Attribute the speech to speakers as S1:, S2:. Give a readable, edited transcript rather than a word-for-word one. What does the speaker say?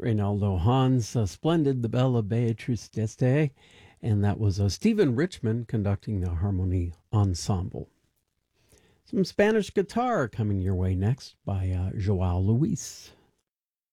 S1: Reynaldo Hahn's Splendid, the Bella Beatrice d'Este, and that was Stephen Richmond conducting the harmony ensemble. Some Spanish guitar coming your way next by Joao Luis.